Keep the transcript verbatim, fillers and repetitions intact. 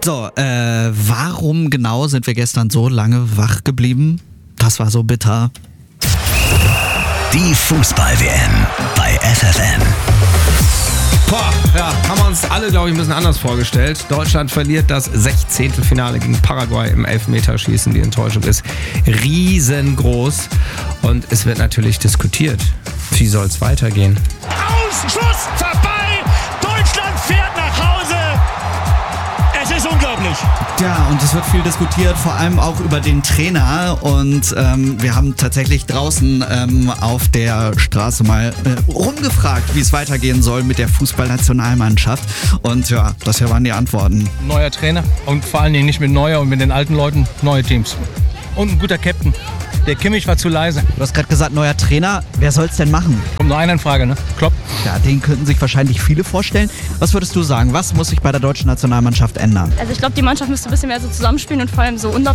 So, äh, warum genau sind wir gestern so lange wach geblieben? Das war so bitter. Die Fußball-W M bei F F N. Boah, ja, haben wir uns alle, glaube ich, ein bisschen anders vorgestellt. Deutschland verliert das sechzehnte Finale gegen Paraguay im Elfmeterschießen. Die Enttäuschung ist riesengroß und es wird natürlich diskutiert. Wie soll es weitergehen? Aus, Schuss, vorbei! Deutschland fährt nach Hause! Es ist unglaublich! Ja, und es wird viel diskutiert, vor allem auch über den Trainer. Und ähm, wir haben tatsächlich draußen ähm, auf der Straße mal äh, rumgefragt, wie es weitergehen soll mit der Fußballnationalmannschaft. Und ja, das hier waren die Antworten. Neuer Trainer und vor allen Dingen nicht mit Neuer und mit den alten Leuten, neue Teams. Und ein guter Captain. Der Kimmich war zu leise. Du hast gerade gesagt, neuer Trainer. Wer soll es denn machen? Kommt nur einer in Frage, ne? Klopp. Ja, den könnten sich wahrscheinlich viele vorstellen. Was würdest du sagen? Was muss sich bei der deutschen Nationalmannschaft ändern? Also ich glaube, die Mannschaft müsste ein bisschen mehr so zusammenspielen und vor allem so unabhängig